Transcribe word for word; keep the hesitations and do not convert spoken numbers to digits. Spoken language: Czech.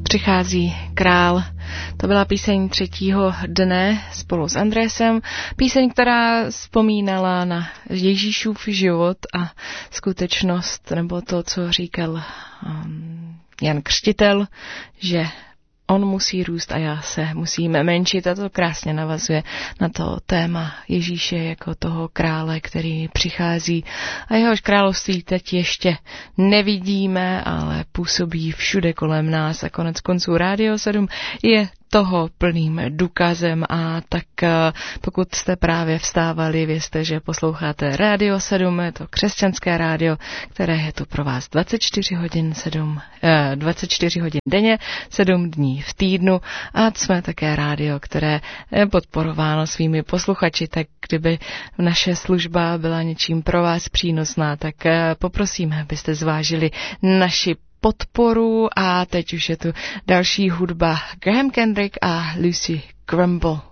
Přichází král. To byla píseň třetího dne spolu s Andrésem. Píseň, která vzpomínala na Ježíšův život a skutečnost, nebo to, co říkal um, Jan Křtitel, že on musí růst a já se musím menšit, a to krásně navazuje na to téma Ježíše jako toho krále, který přichází a jehož království teď ještě nevidíme, ale působí všude kolem nás a konec konců Rádio sedm je toho plným důkazem. A tak pokud jste právě vstávali, vězte, že posloucháte Rádio sedm, je to křesťanské rádio, které je tu pro vás dvacet čtyři hodin, sedm, dvacet čtyři hodin denně, sedm dní v týdnu, a jsme také rádio, které je podporováno svými posluchači, tak kdyby naše služba byla něčím pro vás přínosná, tak poprosíme, abyste zvážili naši podporu. A teď už je tu další hudba, Graham Kendrick a Lucy Grumble.